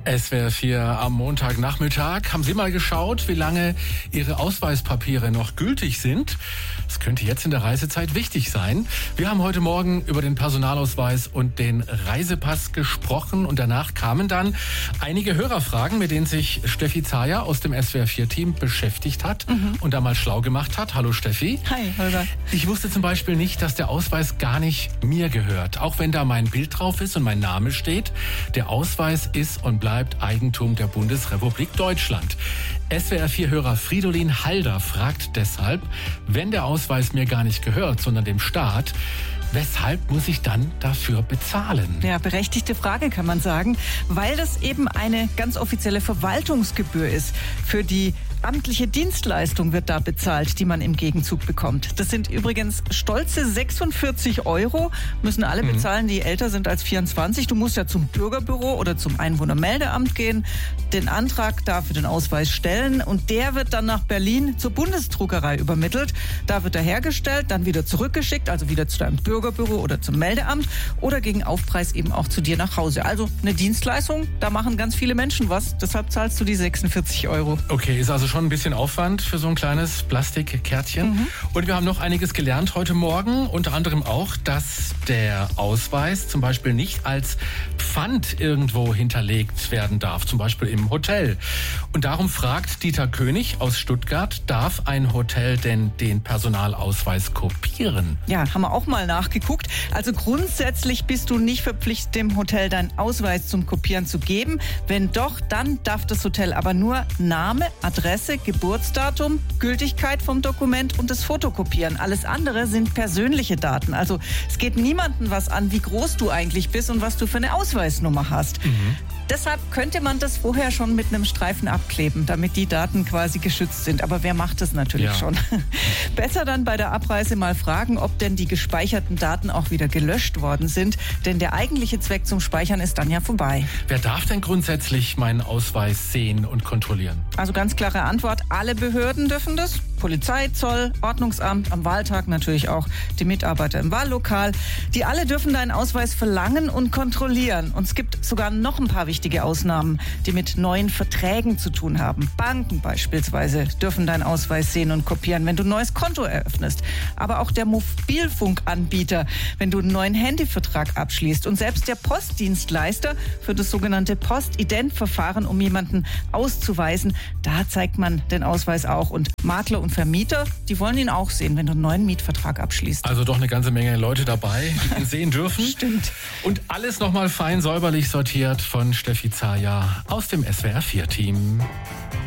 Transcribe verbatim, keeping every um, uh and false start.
S W R vier am Montagnachmittag. Haben Sie mal geschaut, wie lange Ihre Ausweispapiere noch gültig sind? Das könnte jetzt in der Reisezeit wichtig sein. Wir haben heute Morgen über den Personalausweis und den Reisepass gesprochen und danach kamen dann einige Hörerfragen, mit denen sich Steffi Zayer aus dem S W R vier Team beschäftigt hat mhm. und da mal schlau gemacht hat. Hallo Steffi. Hi, Holger. Ich wusste zum Beispiel nicht, dass der Ausweis gar nicht mir gehört. Auch wenn da mein Bild drauf ist und mein Name steht. Der Ausweis ist und bleibt Eigentum der Bundesrepublik Deutschland. S W R vier Hörer Fridolin Halder fragt deshalb, wenn der Ausweis mir gar nicht gehört, sondern dem Staat, weshalb muss ich dann dafür bezahlen? Ja, berechtigte Frage kann man sagen, weil das eben eine ganz offizielle Verwaltungsgebühr ist. Für die amtliche Dienstleistung wird da bezahlt, die man im Gegenzug bekommt. Das sind übrigens stolze sechsundvierzig Euro, müssen alle mhm. bezahlen, die älter sind als vierundzwanzig. Du musst ja zum Bürgerbüro oder zum Einwohnermeldeamt gehen, den Antrag dafür den Ausweis stellen und der wird dann nach Berlin zur Bundesdruckerei übermittelt. Da wird er hergestellt, dann wieder zurückgeschickt, also wieder zu deinem Bürgerbüro oder zum Meldeamt oder gegen Aufpreis eben auch zu dir nach Hause. Also eine Dienstleistung, da machen ganz viele Menschen was, deshalb zahlst du die sechsundvierzig Euro. Okay, ist also schon ein bisschen Aufwand für so ein kleines Plastikkärtchen. Mhm. Und wir haben noch einiges gelernt heute Morgen, unter anderem auch, dass der Ausweis zum Beispiel nicht als Pfand irgendwo hinterlegt werden darf, zum Beispiel im Hotel. Und darum fragt Dieter König aus Stuttgart, darf ein Hotel denn den Personalausweis kopieren? Ja, haben wir auch mal nachgeguckt. Also grundsätzlich bist du nicht verpflichtet, dem Hotel deinen Ausweis zum Kopieren zu geben. Wenn doch, dann darf das Hotel aber nur Name, Adresse, Geburtsdatum, Gültigkeit vom Dokument und das Foto kopieren. Alles andere sind persönliche Daten. Also es geht niemandem was an, wie groß du eigentlich bist und was du für eine Ausweisnummer hast. Mhm. Deshalb könnte man das vorher schon mit einem Streifen abkleben, damit die Daten quasi geschützt sind. Aber wer macht das natürlich ja. schon? Besser dann bei der Abreise mal fragen, ob denn die gespeicherten Daten auch wieder gelöscht worden sind. Denn der eigentliche Zweck zum Speichern ist dann ja vorbei. Wer darf denn grundsätzlich meinen Ausweis sehen und kontrollieren? Also ganz klare Antwort, alle Behörden dürfen das. Polizei, Zoll, Ordnungsamt, am Wahltag natürlich auch die Mitarbeiter im Wahllokal. Die alle dürfen deinen Ausweis verlangen und kontrollieren. Und es gibt sogar noch ein paar wichtige Ausnahmen, die mit neuen Verträgen zu tun haben. Banken beispielsweise dürfen deinen Ausweis sehen und kopieren, wenn du ein neues Konto eröffnest. Aber auch der Mobilfunkanbieter, wenn du einen neuen Handyvertrag abschließt. Und selbst der Postdienstleister für das sogenannte Postident-Verfahren, um jemanden auszuweisen, da zeigt man den Ausweis auch. Und Makler und Vermieter, die wollen ihn auch sehen, wenn du einen neuen Mietvertrag abschließt. Also doch eine ganze Menge Leute dabei, die ihn sehen dürfen. Stimmt. Und alles nochmal fein säuberlich sortiert von Steffi Zayer aus dem S W R vier Team.